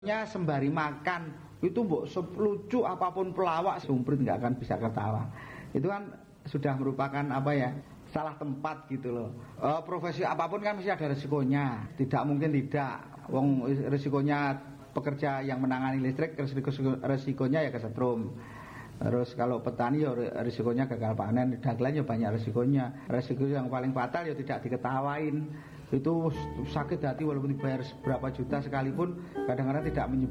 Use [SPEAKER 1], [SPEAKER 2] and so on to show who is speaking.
[SPEAKER 1] Sembari makan itu mbok lucu apapun pelawak sumprit nggak akan bisa ketawa. Itu kan sudah merupakan salah tempat gitu loh. Profesi apapun kan mesti ada resikonya. Tidak mungkin tidak. Wong resikonya pekerja yang menangani listrik, resikonya ya kesetrum. Terus kalau petani ya risikonya gagal panen, dagelan ya banyak risikonya. Risiko yang paling fatal ya tidak diketawain. Itu sakit hati walaupun dibayar berapa juta sekalipun kadang-kadang tidak menyebut.